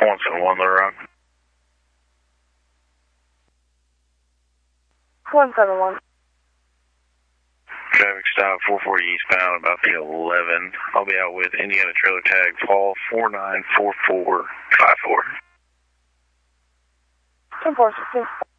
171 Little Rock. 171. Traffic stop 440 eastbound about the 11. I'll be out with Indiana Trailer Tag Paul 494454. 10-4, 16.